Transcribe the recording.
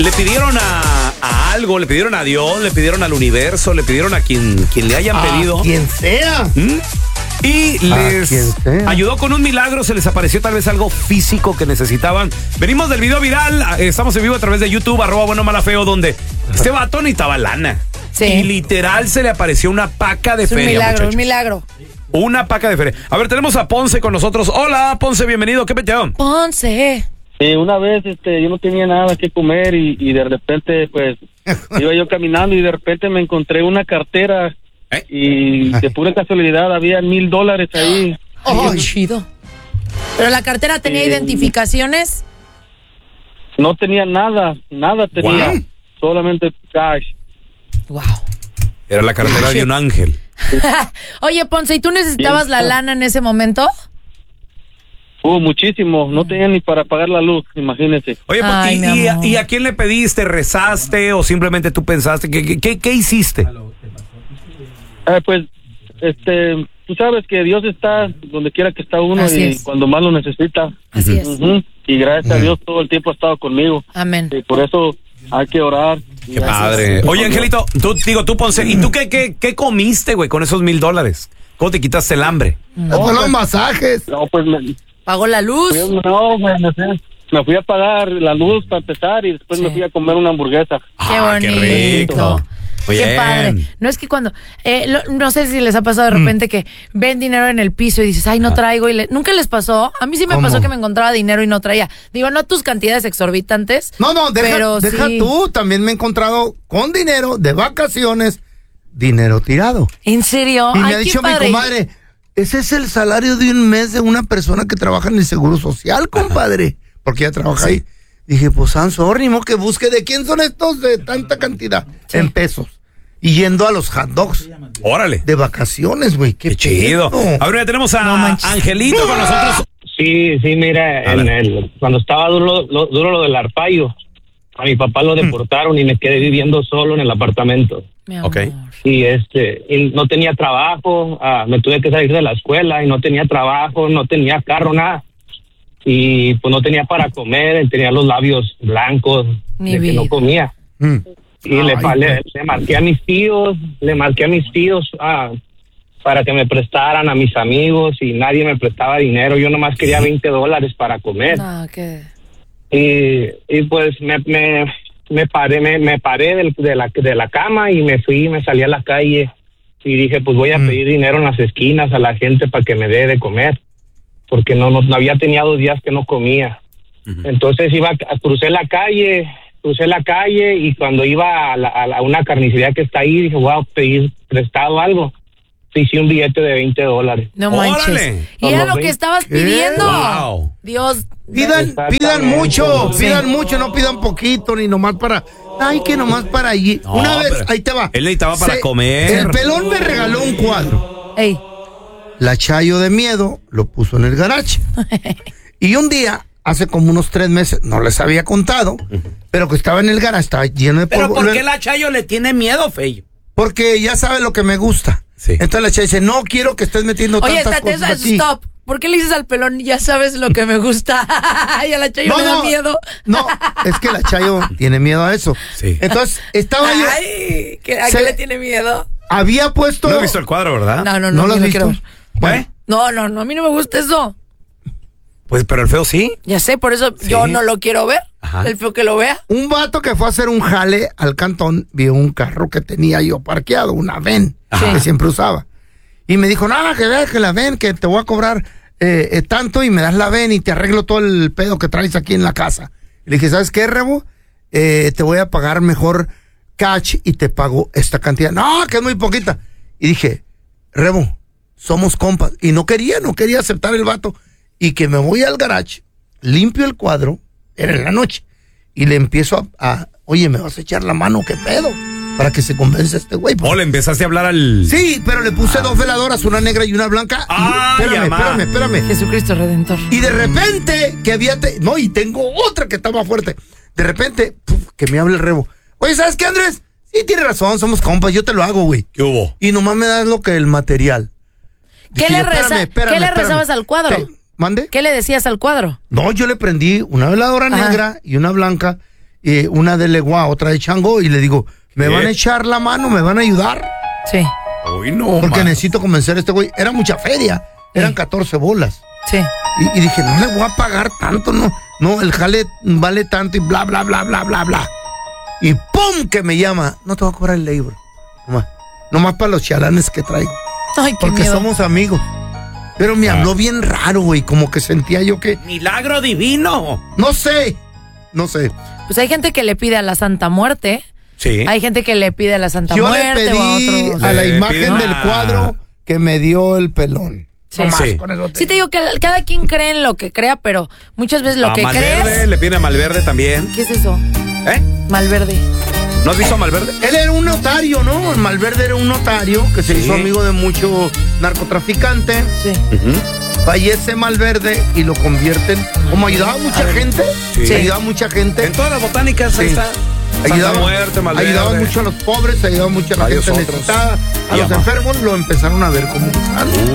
Le pidieron a algo, le pidieron a Dios, le pidieron al universo, le pidieron a quien le hayan pedido. Quien sea. Y les ayudó con un milagro, se les apareció tal vez algo físico que necesitaban. Venimos del video viral, estamos en vivo a través de YouTube, @buenomalafeo, donde este vato necesitaba lana. Sí. Y literal se le apareció una paca de feria, milagro, muchachos. un milagro. Una paca de feria. A ver, tenemos a Ponce con nosotros. Hola, Ponce, bienvenido. ¿Qué peteo? Ponce. Una vez yo no tenía nada que comer y de repente pues iba yo caminando y de repente me encontré una cartera y de pura casualidad había $1,000 ahí. Oh, chido. Pero la cartera tenía identificaciones. No tenía nada tenía, Wow. solamente cash. Wow. Era la cartera de un ángel. Oye, Ponce, ¿y tú necesitabas la lana en ese momento? Muchísimo, no tenía ni para pagar la luz, imagínese. Oye, Ay, mi amor. ¿y a quién le pediste? ¿Rezaste o simplemente tú pensaste? ¿Qué hiciste? Pues, tú sabes que Dios está donde quiera que está uno. Así y es. cuando más lo necesita. Así es. Ujú. Y gracias a Dios todo el tiempo ha estado conmigo. Amén. Y por eso hay que orar. Qué padre. Oye, Angelito, tú Ponce, ¿y tú qué comiste, güey, con esos $1,000? ¿Cómo te quitaste el hambre? Con los masajes. No, pues ¿Pagó la luz? me fui a pagar la luz para empezar y después Sí. me fui a comer una hamburguesa. Qué bonito. Qué rico. Muy Qué bien. padre. No es que cuando, no sé si les ha pasado de repente que ven dinero en el piso y dices, ay, no traigo. ¿Nunca les pasó? A mí sí me ¿Cómo? pasó que me encontraba dinero y no traía. Digo, no tus cantidades exorbitantes. No, pero deja sí. tú. También me he encontrado con dinero de vacaciones, dinero tirado. ¿En serio? Y me Ay, ha qué dicho mi padre. comadre, ese es el salario de un mes de una persona que trabaja en el Seguro Social, compadre. Porque ella trabaja ahí. Dije, pues, sorry, no que busque de quién son estos de tanta cantidad. Sí. En pesos. Y yendo a los hot dogs. Órale. De vacaciones, güey. Qué chido. pedo. A ver, ya tenemos No a manches. Angelito con nosotros. Sí, mira, cuando estaba duro lo del arpaio, a mi papá lo deportaron y me quedé viviendo solo en el apartamento. Mi amor. Ok. Y y no tenía trabajo, me tuve que salir de la escuela y no tenía trabajo, no tenía carro, nada. Y pues no tenía para comer, tenía los labios blancos, Mi de que no vida. comía. Y le marqué a mis tíos, para que me prestaran, a mis amigos, y nadie me prestaba dinero. Yo nomás quería $20 para comer. No, qué... Y pues me paré de la cama y me salí a la calle y dije, pues voy a pedir dinero en las esquinas a la gente para que me dé de comer, porque no había tenido 2 días que no comía. Entonces crucé la calle y cuando iba a una carnicería que está ahí, dije, voy a pedir prestado algo. Hice un billete de $20. No ¡Órale! manches. Y era lo que estabas pidiendo. Wow. Dios. Pidan mucho, no pidan poquito, ni nomás para... Ay, que nomás para allí. No, Una vez, pero ahí te va. él necesitaba para comer. El pelón me regaló un cuadro. Ey. La Chayo de miedo lo puso en el garage. Y un día, hace como unos 3 meses, no les había contado, pero que estaba en el garage, estaba lleno de ¿Pero polvo. por qué la Chayo le tiene miedo, Feyo? Porque ya sabe lo que me gusta. Sí. Entonces la Chayo dice, no quiero que estés metiendo Oye, tantas espérate, cosas aquí. stop. ¿Por qué le dices al pelón, ya sabes lo que me gusta? Y a la Chayo le da miedo. No, es que la Chayo tiene miedo a eso. Sí. Entonces, estaba yo... Ay, ¿a qué le tiene miedo? Había puesto... ¿No has visto el cuadro, verdad? No, ¿No lo has yo visto? quiero ver. Bueno, No, a mí no me gusta eso. Pues, pero el feo sí. Ya sé, por eso Sí. yo no lo quiero ver. Ajá. El feo que lo vea. un vato que fue a hacer un jale al cantón vio un carro que tenía yo parqueado, una ven, Ajá. que siempre usaba. Y me dijo, no, que veas que la ven, que te voy a cobrar tanto y me das la ven y te arreglo todo el pedo que traes aquí en la casa. Y le dije, ¿sabes qué, Rebo? Te voy a pagar mejor cash y te pago esta cantidad. No, que es muy poquita. Y dije, Rebo, somos compas. Y no quería aceptar el vato. Y que me voy al garage, limpio el cuadro, era en la noche, y le empiezo oye, ¿me vas a echar la mano? ¿Qué pedo? Para que se convence este güey. ¿O le empezaste a hablar al...? Sí, pero le puse 2 veladoras, una negra y una blanca. Ay, Espérame. Jesucristo Redentor. Y de repente, que había... No, y tengo otra que estaba fuerte. De repente, que me habla el Rebo. Oye, ¿sabes qué, Andrés? Sí, tienes razón, somos compas, yo te lo hago, güey. ¿Qué hubo? Y nomás me das lo que el material. ¿Qué Dije, le rezabas al cuadro? ¿Mande? ¿Qué le decías al cuadro? No, yo le prendí una veladora Ajá. negra y una blanca una de Legua, otra de Chango, y le digo, ¿me van a echar la mano? ¿Me van a ayudar? Sí. Uy, no, porque necesito convencer a este güey. Era mucha feria, eran 14 bolas. Sí. Y dije, no le voy a pagar tanto, no, el jale vale tanto y bla, bla, bla, bla, bla, bla. Y ¡pum! Que me llama, no te voy a cobrar el labor. Nomás para los chalanes que traigo. Ay, qué porque miedo. somos amigos. Pero me habló bien raro, güey, como que sentía yo que... ¡Milagro divino! No sé. Pues hay gente que le pide a la Santa Muerte. Sí. Hay gente que le pide a la Santa Yo Muerte le pedí o a otros. a la Le imagen piden del cuadro que me dio el pelón. Sí. Nomás Sí. con eso Sí te digo que cada quien cree en lo que crea, pero muchas veces lo a que Malverde, crees... le piden a Malverde también. ¿Qué es eso? ¿Eh? Malverde. ¿No has visto a Malverde? Él era un notario, ¿no? Malverde era un notario que se hizo amigo de muchos narcotraficantes. Sí. Fallece Malverde y lo convierten. Como ayudaba a mucha gente. Sí. Ayudaba a mucha gente. En todas las botánicas ahí Sí. está. Santa Muerte, Malverde. Ayudaba mucho a los pobres, ayudaba mucho a la Varios gente otros. necesitada. A Y los ama. enfermos lo empezaron a ver como un santo.